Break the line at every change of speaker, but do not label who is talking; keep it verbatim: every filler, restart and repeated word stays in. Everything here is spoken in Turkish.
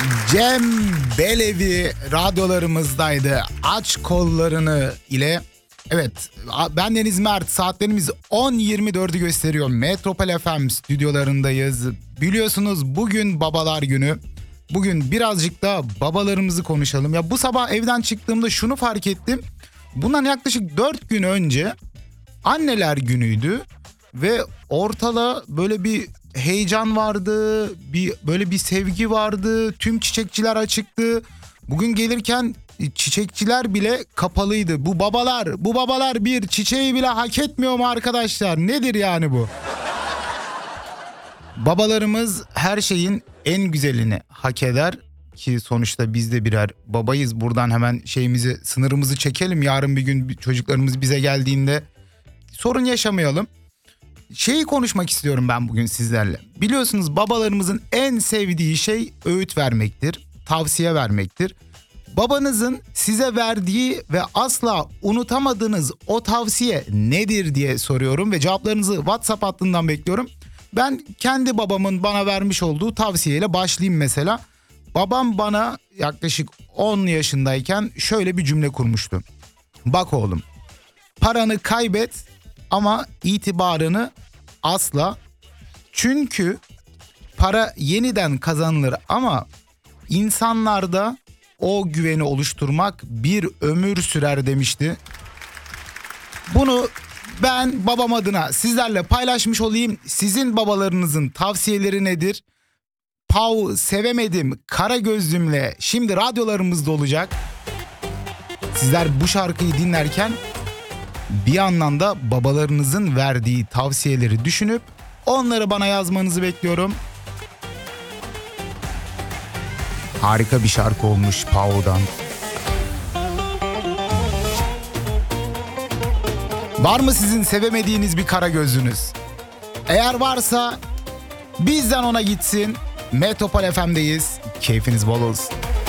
Cem Belevi radyolarımızdaydı. Aç kollarını ile. Evet, ben Deniz Mert. Saatlerimiz on yirmi dördü gösteriyor. Metropol F M stüdyolarındayız. Biliyorsunuz bugün babalar günü. Bugün birazcık da babalarımızı konuşalım. Ya bu sabah evden çıktığımda şunu fark ettim. Bundan yaklaşık dört gün önce anneler günüydü. Ve ortada böyle bir heyecan vardı, bir böyle bir sevgi vardı. Tüm çiçekçiler açıktı. Bugün gelirken çiçekçiler bile kapalıydı. Bu babalar, bu babalar bir çiçeği bile hak etmiyor mu arkadaşlar? Nedir yani bu? Babalarımız her şeyin en güzelini hak eder ki sonuçta biz de birer babayız. Buradan hemen şeyimizi, sınırımızı çekelim. Yarın bir gün çocuklarımız bize geldiğinde sorun yaşamayalım. Şeyi konuşmak istiyorum ben bugün sizlerle. Biliyorsunuz babalarımızın en sevdiği şey öğüt vermektir, tavsiye vermektir. Babanızın size verdiği ve asla unutamadığınız o tavsiye nedir diye soruyorum ve cevaplarınızı WhatsApp hattından bekliyorum. Ben kendi babamın bana vermiş olduğu tavsiyeyle başlayayım mesela. Babam bana yaklaşık on yaşındayken şöyle bir cümle kurmuştu. Bak oğlum, paranı kaybet ama itibarını asla. Çünkü para yeniden kazanılır ama insanlarda o güveni oluşturmak bir ömür sürer demişti. Bunu ben babam adına sizlerle paylaşmış olayım. Sizin babalarınızın tavsiyeleri nedir? Pau Sevemedim Kara Gözlümle şimdi radyolarımızda olacak. Sizler bu şarkıyı dinlerken bir yandan da babalarınızın verdiği tavsiyeleri düşünüp onları bana yazmanızı bekliyorum. Harika bir şarkı olmuş Pau'dan. Var mı sizin sevemediğiniz bir kara gözünüz? Eğer varsa bizden ona gitsin. Metropol F M'deyiz. Keyfiniz bol olsun.